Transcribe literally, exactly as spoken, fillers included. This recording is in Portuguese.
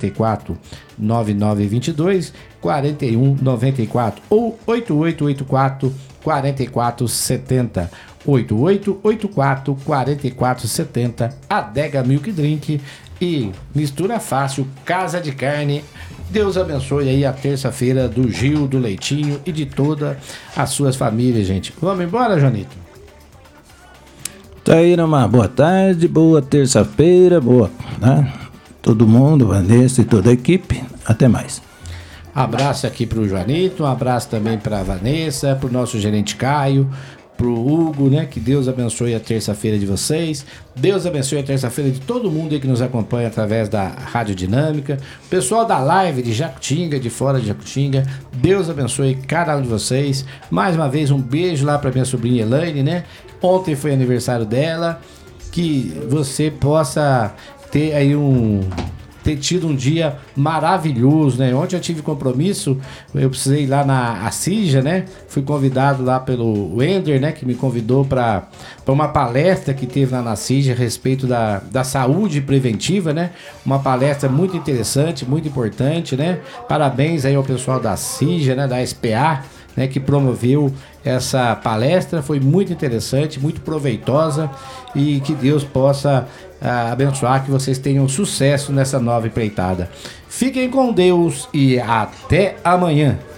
nove quatro nove nove dois dois quatro um nove quatro ou oito oito oito quatro quatro quatro sete zero. oito oito oito quatro quatro quatro sete zero. Adega Milk Drink e Mistura Fácil Casa de Carne. Deus abençoe aí a terça-feira do Gil, do Leitinho e de todas as suas famílias, gente. Vamos embora, Janito? Tá aí, uma boa tarde, boa terça-feira, boa, né? Todo mundo, Vanessa e toda a equipe. Até mais. Abraço aqui pro Joanito, um abraço também pra Vanessa, pro nosso gerente Caio, pro Hugo, né? Que Deus abençoe a terça-feira de vocês. Deus abençoe a terça-feira de todo mundo aí que nos acompanha através da Rádio Dinâmica. Pessoal da live de Jacutinga, de fora de Jacutinga, Deus abençoe cada um de vocês. Mais uma vez, um beijo lá pra minha sobrinha Elaine, né? Ontem foi aniversário dela. Que você possa ter aí um... ter tido um dia maravilhoso, né? Ontem eu tive compromisso, eu precisei ir lá na Assija, né? Fui convidado lá pelo Wender, né? Que me convidou para uma palestra que teve lá na Assija a respeito da, da saúde preventiva, né? Uma palestra muito interessante, muito importante, né? Parabéns aí ao pessoal da Assija, né? Da S P A, né? Que promoveu essa palestra, foi muito interessante, muito proveitosa e que Deus possa uh, abençoar, que vocês tenham sucesso nessa nova empreitada. Fiquem com Deus e até amanhã.